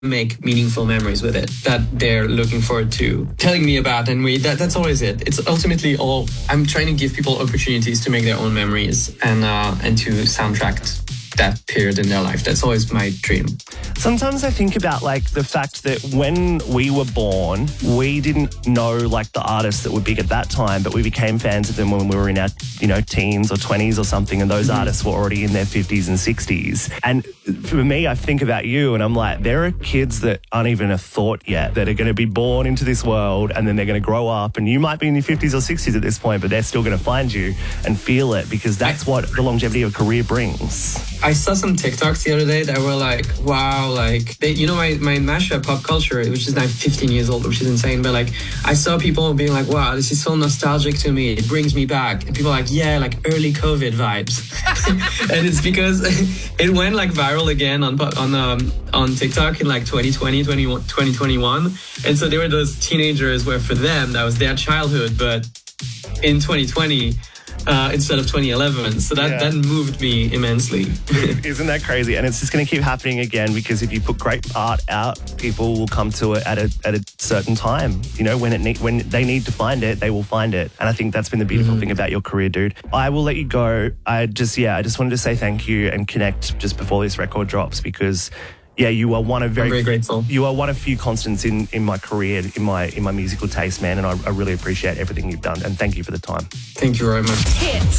make meaningful memories with it that they're looking forward to telling me about. And that's always it. It's ultimately all, I'm trying to give people opportunities to make their own memories and to soundtrack that period in their life. That's always my dream. Sometimes I think about like the fact that when we were born, we didn't know like the artists that were big at that time, but we became fans of them when we were in our, teens or 20s or something, and those artists were already in their 50s and 60s. And for me, I think about you and I'm like, there are kids that aren't even a thought yet that are going to be born into this world, and then they're going to grow up, and you might be in your 50s or 60s at this point, but they're still going to find you and feel it, because that's what the longevity of a career brings. I saw some TikToks the other day that were like, wow, like, my mashup pop culture, which is now 15 years old, which is insane. But like, I saw people being like, wow, this is so nostalgic to me. It brings me back. And people are like, yeah, like early COVID vibes. And it's because it went like viral again on TikTok in like 2020, 2021. And so there were those teenagers where for them, that was their childhood, but in 2020, instead of 2011. So that moved me immensely. Isn't that crazy? And it's just going to keep happening again, because if you put great art out, people will come to it at a certain time. When they need to find it, they will find it. And I think that's been the beautiful thing about your career, dude. I will let you go. I just wanted to say thank you and connect just before this record drops, because you are I'm very grateful. You are one of few constants in my career, in my musical taste, man, and I really appreciate everything you've done. And thank you for the time. Thank you very much. Hits.